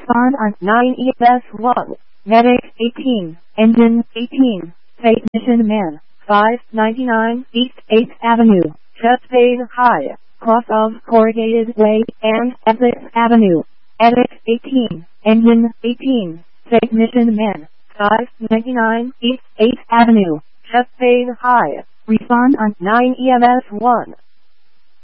Respond on 9ES1. Medic 18. Engine 18. Technician Man 599 East 8th Avenue, Chespain High, cross of Corrugated Way and Essex Avenue. Medic 18. Engine 18. Technician Man 599 East 8th Avenue, Chespain High. Respond on 9ES1.